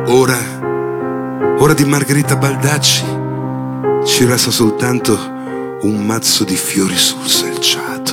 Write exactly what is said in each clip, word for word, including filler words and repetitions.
Ora, ora di Margherita Baldacci ci resta soltanto un mazzo di fiori sul selciato.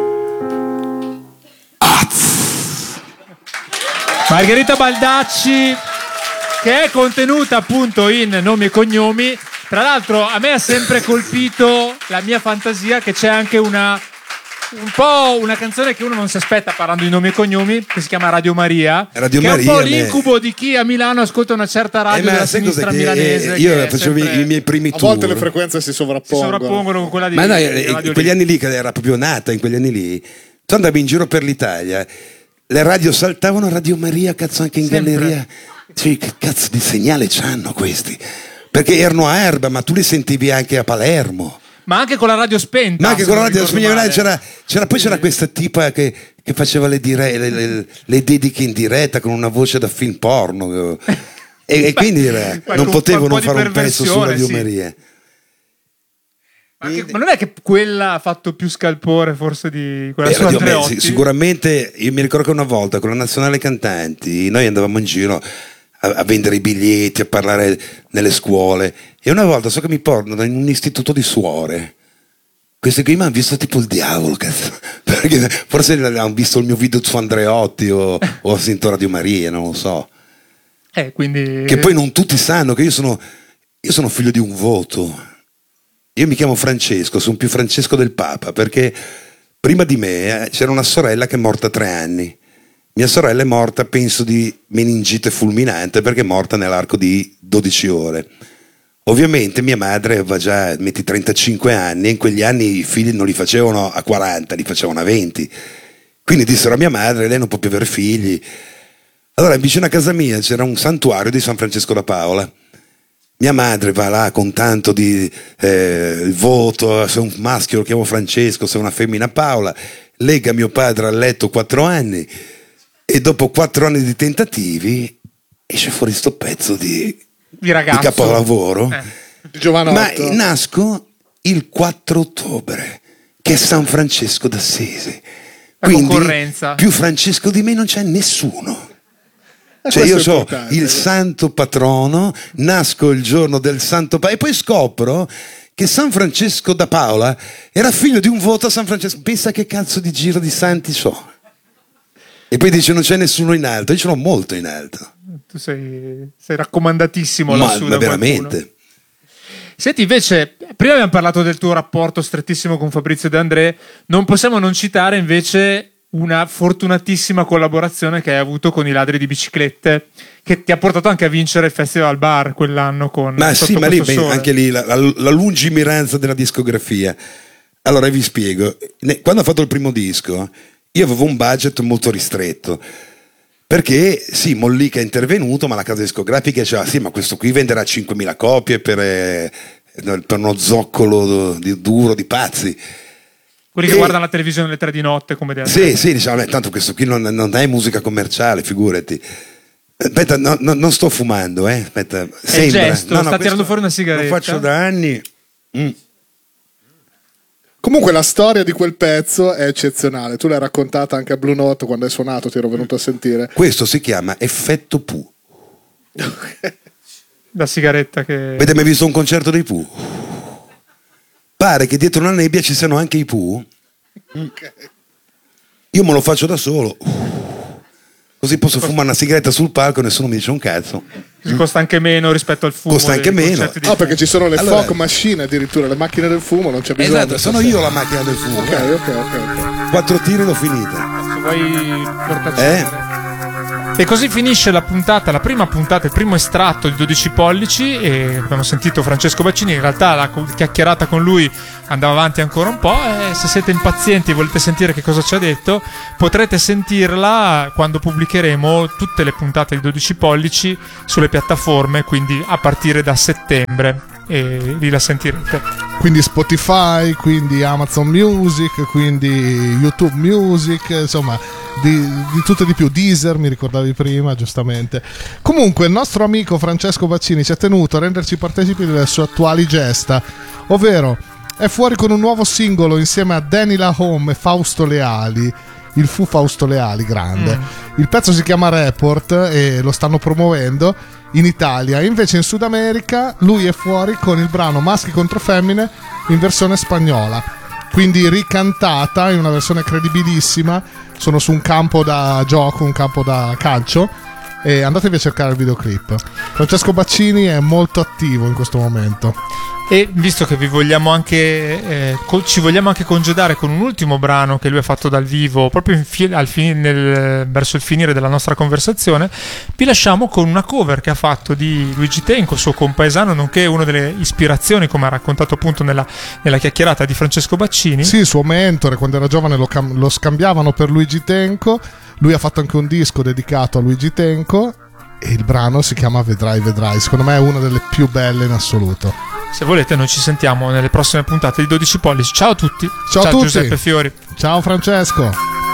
Az. Margherita Baldacci, che è contenuta appunto in Nomi e Cognomi. Tra l'altro a me ha sempre colpito la mia fantasia che c'è anche una un po' una canzone che uno non si aspetta parlando di Nomi e Cognomi, che si chiama Radio Maria, Radio che Maria, è un po' l'incubo di chi a Milano ascolta una certa radio eh, della sinistra milanese. Eh, io facevo sempre... i miei primi tour. A volte le frequenze si sovrappongono. Si sovrappongono con quella di Ma no, di in quegli lì. Anni lì, che era proprio nata in quegli anni lì, tu andavi in giro per l'Italia, le radio saltavano, Radio Maria, cazzo, anche in sempre. Galleria. Cioè, che cazzo di segnale c'hanno questi? Perché erano a Erba, ma tu li sentivi anche a Palermo. Ma anche con la radio spenta. Ma anche con la radio spenta. C'era, c'era, poi c'era questa tipa che, che faceva le, dire, le, le, le dediche in diretta con una voce da film porno. E, e quindi era, non potevo non fare un pezzo su Radio sì. Maria. Ma, che, ma non è che quella ha fatto più scalpore forse di quella eh, su Andreotti? Beh, sicuramente, io mi ricordo che una volta con la Nazionale Cantanti noi andavamo in giro a, a vendere i biglietti, a parlare nelle scuole, e una volta so che mi portano in un istituto di suore. Questi qui mi hanno visto tipo il diavolo, cazzo. Perché forse hanno visto il mio video su Andreotti o, o ho sentito Radio Maria, non lo so. Eh, quindi... Che poi non tutti sanno che io sono, io sono figlio di un voto. Io mi chiamo Francesco, sono più Francesco del Papa, perché prima di me eh, c'era una sorella che è morta a tre anni. Mia sorella è morta, penso, di meningite fulminante, perché è morta nell'arco di dodici ore. Ovviamente mia madre aveva già, metti, trentacinque anni, e in quegli anni i figli non li facevano a quaranta, li facevano a venti. Quindi dissero a mia madre, lei non può più avere figli. Allora vicino a casa mia c'era un santuario di San Francesco da Paola. Mia madre va là con tanto di eh, il voto, se è un maschio lo chiamo Francesco, se è una femmina Paola, lega mio padre al letto quattro anni, e dopo quattro anni di tentativi esce fuori sto pezzo di, di, ragazzo. di capolavoro. Eh. Ma nasco il quattro ottobre, che è San Francesco d'Assisi. La Quindi concorrenza. Più Francesco di me non c'è nessuno. Cioè io so il santo patrono, nasco il giorno del santo patrono, e poi scopro che San Francesco da Paola era figlio di un voto a San Francesco. Pensa che cazzo di giro di santi so. E poi dice non c'è nessuno in alto. Io ce l'ho molto in alto. Tu sei, sei raccomandatissimo ma, lassù ma da veramente qualcuno. Senti, invece, prima abbiamo parlato del tuo rapporto strettissimo con Fabrizio De André, non possiamo non citare invece una fortunatissima collaborazione che hai avuto con i Ladri di Biciclette, che ti ha portato anche a vincere il Festival Bar quell'anno con ma sì, ma lì beh, anche lì la, la, la lungimiranza della discografia. Allora vi spiego, quando ho fatto il primo disco io avevo un budget molto ristretto, perché sì, Mollica è intervenuto, ma la casa discografica diceva sì, ma questo qui venderà cinquemila copie per, eh, per uno zoccolo di, duro di pazzi. Quelli che e... guardano la televisione alle tre di notte come De André. Sì, sì, diciamo, tanto questo qui non, non è musica commerciale, figurati. Aspetta, no, no, non sto fumando, eh. Aspetta, è sembra. il gesto, no, no, sta tirando fuori una sigaretta. Lo faccio da anni. Mm. Comunque la storia di quel pezzo è eccezionale. Tu l'hai raccontata anche a Blue Note quando hai suonato, ti ero venuto a sentire. Questo si chiama Effetto Pooh. La sigaretta che... Avete mai visto un concerto dei Pooh? Pare che dietro la nebbia ci siano anche i Pooh. Okay. Io me lo faccio da solo. Così posso fumare una sigaretta sul palco e nessuno mi dice un cazzo. Costa anche meno rispetto al fumo. Costa anche meno. Ah, oh, perché ci sono le allora, fog machine, addirittura le macchine del fumo, non c'è bisogno. Esatto, sono io la macchina del fumo. Ok, ok, ok. okay. Quattro tiri l'ho finita. Se vuoi portarci. Eh? E così finisce la puntata, la prima puntata, il primo estratto di dodici pollici, e abbiamo sentito Francesco Baccini. In realtà la chiacchierata con lui andava avanti ancora un po', e se siete impazienti e volete sentire che cosa ci ha detto, potrete sentirla quando pubblicheremo tutte le puntate di dodici pollici sulle piattaforme, quindi a partire da settembre, e lì la sentirete. Quindi Spotify, quindi Amazon Music, quindi YouTube Music, insomma di, di tutto e di più. Deezer, mi ricordavi prima, giustamente. Comunque il nostro amico Francesco Baccini ci ha tenuto a renderci partecipi delle sue attuali gesta, ovvero è fuori con un nuovo singolo insieme a Danny La Home e Fausto Leali, il Fu Fausto Leali, grande. Mm. Il pezzo si chiama Report e lo stanno promuovendo in Italia. Invece in Sud America lui è fuori con il brano Maschi contro Femmine in versione spagnola, quindi ricantata in una versione credibilissima. Sono su un campo da gioco, un campo da calcio, e andatevi a cercare il videoclip. Francesco Baccini è molto attivo in questo momento. E visto che vi vogliamo anche eh, co- ci vogliamo anche congedare con un ultimo brano che lui ha fatto dal vivo proprio in fi- al fin- nel, verso il finire della nostra conversazione, vi lasciamo con una cover che ha fatto di Luigi Tenco, suo compaesano, nonché una delle ispirazioni, come ha raccontato appunto nella, nella chiacchierata, di Francesco Baccini. Sì, suo mentore, quando era giovane lo, cam- lo scambiavano per Luigi Tenco. Lui ha fatto anche un disco dedicato a Luigi Tenco e il brano si chiama Vedrai Vedrai. Secondo me è una delle più belle in assoluto. Se volete noi ci sentiamo nelle prossime puntate di dodici pollici. Ciao a tutti. Ciao, a tutti. Giuseppe Fiori. Ciao Francesco.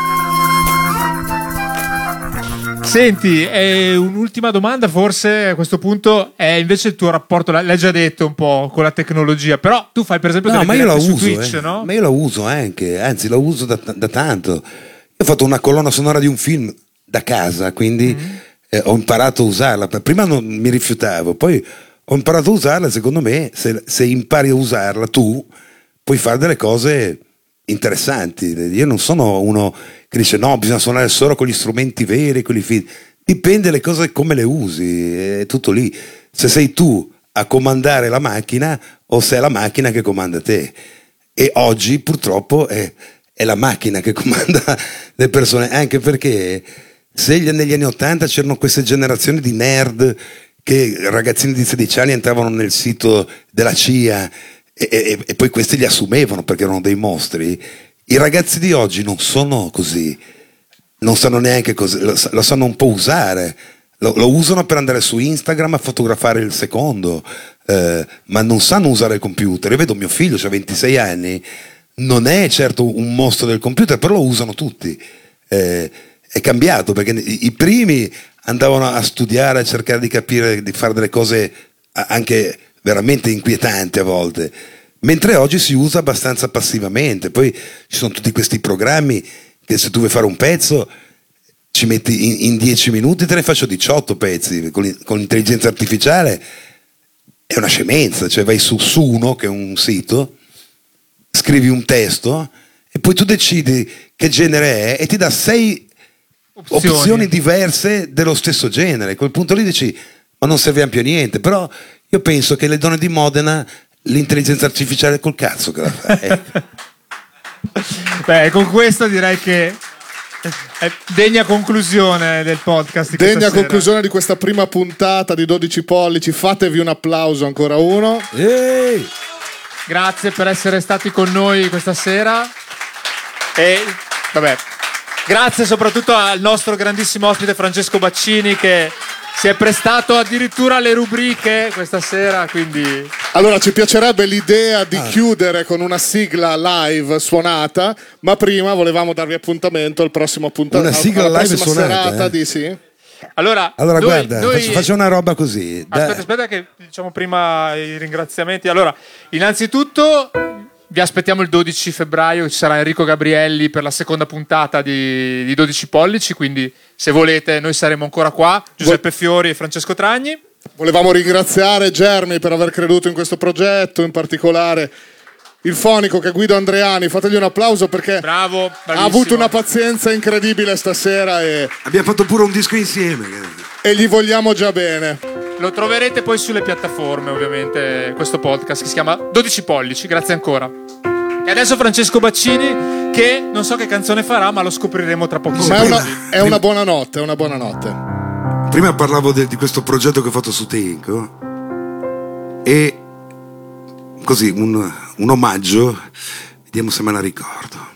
Senti, eh, un'ultima domanda forse a questo punto è invece il tuo rapporto, l'hai già detto un po' con la tecnologia, però tu fai per esempio No, delle ma io la dirette su uso, Twitch, eh. no? Ma io la uso anche, anzi la uso da, da tanto. Io ho fatto una colonna sonora di un film da casa, quindi mm. eh, ho imparato a usarla. Prima non mi rifiutavo, poi ho imparato a usarla. Secondo me se, se impari a usarla tu puoi fare delle cose interessanti. Io non sono uno che dice no, bisogna suonare solo con gli strumenti veri, con i film. Dipende le cose come le usi, è tutto lì. Se sei tu a comandare la macchina o se è la macchina che comanda te. E oggi purtroppo è, è la macchina che comanda le persone, anche perché se negli anni ottanta c'erano queste generazioni di nerd che ragazzini di sedici anni entravano nel sito della C I A e, e, e poi questi li assumevano perché erano dei mostri, i ragazzi di oggi non sono così, non sanno neanche così, lo, lo sanno un po' usare, lo, lo usano per andare su Instagram a fotografare il secondo, eh, ma non sanno usare il computer. Io vedo mio figlio, ha ventisei anni, non è certo un mostro del computer, però lo usano tutti. Eh, è cambiato perché i, i primi andavano a studiare, a cercare di capire, di fare delle cose anche veramente inquietanti a volte, mentre oggi si usa abbastanza passivamente. Poi ci sono tutti questi programmi che se tu vuoi fare un pezzo ci metti in, in dieci minuti, te ne faccio diciotto pezzi con, con l'intelligenza artificiale. È una scemenza, cioè vai su Suno, che è un sito, scrivi un testo e poi tu decidi che genere è e ti dà sei opzioni, opzioni diverse dello stesso genere. A quel punto lì dici ma non serve più a niente. Però io penso che le donne di Modena l'intelligenza artificiale col cazzo che la fa, ecco. Beh, con questo direi che è degna conclusione del podcast di degna sera. conclusione di questa prima puntata di dodici pollici. Fatevi un applauso ancora uno. Ehi! Grazie per essere stati con noi questa sera e vabbè, grazie soprattutto al nostro grandissimo ospite Francesco Baccini, che si è prestato addirittura alle rubriche questa sera, quindi... Allora, ci piacerebbe l'idea di ah. chiudere con una sigla live suonata, ma prima volevamo darvi appuntamento al prossimo appuntamento. Una sigla alla live suonata, serata eh? di sì. Allora, allora noi, guarda, noi... faccio, faccio una roba così. Aspetta, da... aspetta che diciamo prima i ringraziamenti. Allora, innanzitutto vi aspettiamo il dodici febbraio, ci sarà Enrico Gabrielli per la seconda puntata di, di dodici pollici, quindi se volete noi saremo ancora qua, Giuseppe Fiori e Francesco Tragni. Volevamo ringraziare Germi per aver creduto in questo progetto, in particolare il fonico che è Guido Andreani. Fategli un applauso perché Bravo, ha avuto una pazienza incredibile stasera e abbiamo fatto pure un disco insieme e gli vogliamo già bene. Lo troverete poi sulle piattaforme, ovviamente, questo podcast che si chiama dodici pollici. Grazie ancora. E adesso Francesco Baccini, che non so che canzone farà, ma lo scopriremo tra pochi ma secondi. È una, è una buona notte, è una buona notte. Prima parlavo de, di questo progetto che ho fatto su Tenco e così un, un omaggio, vediamo se me la ricordo.